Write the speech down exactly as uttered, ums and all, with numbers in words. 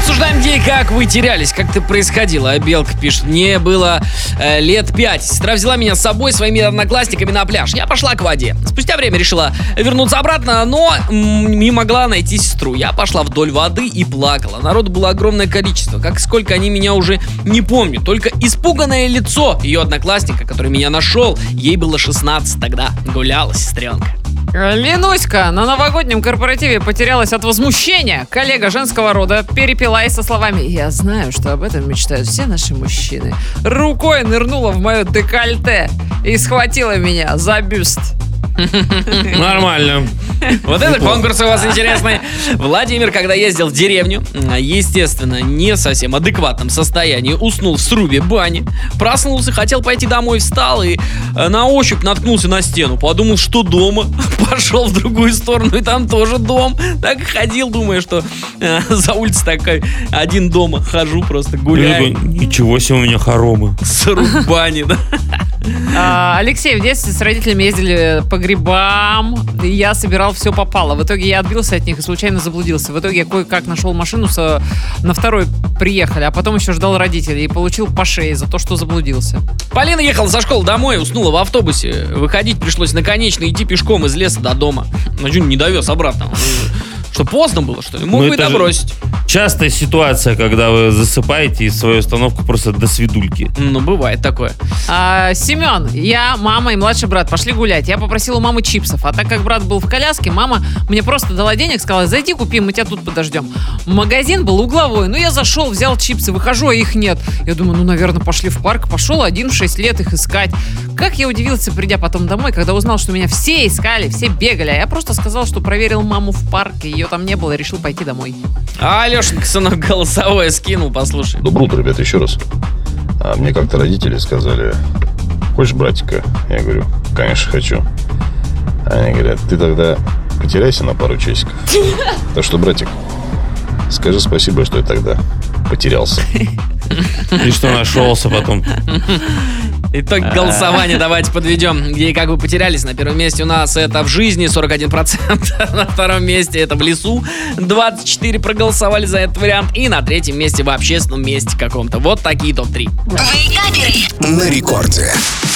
Обсуждаем, где и как вы терялись, как это происходило. А Белка пишет: мне было э, лет пять. Сестра взяла меня с собой своими одноклассниками на пляж. Я пошла к воде. Спустя время решила вернуться обратно, но м- не могла найти сестру. Я пошла вдоль воды и плакала. Народу было огромное количество. Как сколько они меня уже не помню. Только испуганное лицо ее одноклассника, который меня нашел, ей было шестнадцать тогда. Гуляла сестренка. Ленуська на новогоднем корпоративе потерялась от возмущения. Коллега женского рода перепила и со словами: «Я знаю, что об этом мечтают все наши мужчины». Рукой нырнула в мое декольте и схватила меня за бюст. Нормально. Вот это конкурс у вас интересный. Владимир, когда ездил в деревню, естественно, не в совсем адекватном состоянии, уснул в срубе бани, проснулся, хотел пойти домой, встал и на ощупь наткнулся на стену. Подумал, что дома. Пошел в другую сторону, и там тоже дом. Так и ходил, думая, что э, за улицей такой один дома хожу, просто гуляю. Ничего себе у меня хоромы. Сруб бани, да. А, Алексей в детстве с родителями ездили по грибам, и я собирал все попало. В итоге я отбился от них и случайно заблудился. В итоге я кое-как нашел машину, со... на второй приехали, а потом еще ждал родителей и получил по шее за то, что заблудился. Полина ехала со школы домой, уснула в автобусе. Выходить пришлось наконечно, идти пешком из леса до дома. Ну, что, не довез обратно. Что, поздно было, что ли? Мог Ну, бы и это же добросить. Частая ситуация, когда вы засыпаете и свою остановку просто до свидульки. Ну, бывает такое. А, Семен, я, мама и младший брат пошли гулять. Я попросил у мамы чипсов, а так как брат был в коляске, мама мне просто дала денег, сказала: зайди купи, мы тебя тут подождем. Магазин был угловой, ну я зашел, взял чипсы, выхожу, а их нет. Я думаю, ну, наверное, пошли в парк. Пошел один в шесть лет их искать. Как я удивился, придя потом домой, когда узнал, что меня все искали, все бегали. А я просто сказал, что проверил маму в парке, ее там не было, и решил пойти домой. А Алешенька, сынок, голосовое скинул, послушай. Доброе утро, ребята, еще раз. А мне как-то родители сказали: хочешь братика? Я говорю: конечно, хочу. Они говорят: ты тогда потеряйся на пару часиков. Так что, братик, скажи спасибо, что я тогда потерялся. И что нашелся потом. Итог голосования давайте подведем. Где и как вы потерялись. На первом месте у нас это в жизни, сорок один процент. На втором месте это в лесу, двадцать четыре процента проголосовали за этот вариант. И на третьем месте в общественном месте каком-то. Вот такие топ три. Вейкаперы на рекорде.